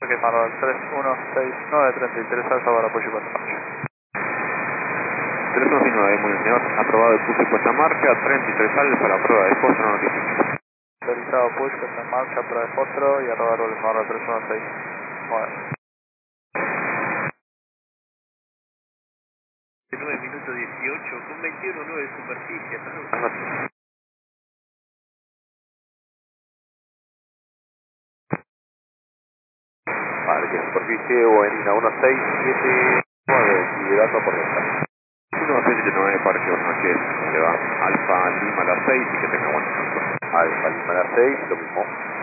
Ok, Manuel 316933 Alfa para apoyo y puesta en marcha. 3169, muy bien, señor. Aprobado el push y puesta en marcha. 33 Alfa, la prueba de Fostro notifica. Autorizado push, puesta en marcha, prueba de fósforo y arroba roles Manuel 3169. 9 minutos 18 con 21.9 de superficie. Hasta luego. Vale, que superficie o en 1679, liderando por ventana. 1679, parque, buenas noches, ¿cómo le va? Alfa Lima a las 6 y que tenga buenas noches. Alfa Lima a las 6, lo mismo.